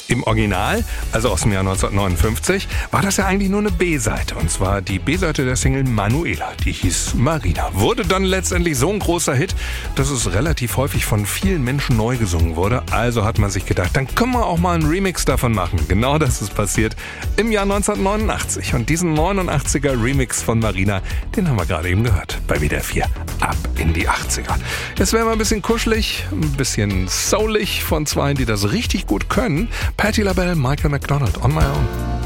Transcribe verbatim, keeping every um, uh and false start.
Im Original, also aus dem Jahr neunzehnhundertneunundfünfzig, war das ja eigentlich nur eine B-Seite. Und zwar die B-Seite der Single Manuela. Die hieß Marina. Wurde dann letztendlich so ein großer Hit, dass es relativ häufig von vielen Menschen neu gesungen wurde. Also hat man sich gedacht, dann können wir auch mal einen Remix davon machen. Genau das ist passiert im Jahr neunzehnhundertneunundachtzig. Und diesen neunundachtziger Remix von Marina, den haben wir gerade eben gehört. Bei W D R vier. Ab in die achtziger. Jetzt wären wir ein bisschen kuschelig, ein bisschen soulig von zwei, die das richtig gut können. Patti LaBelle, Michael McDonald, On My Own.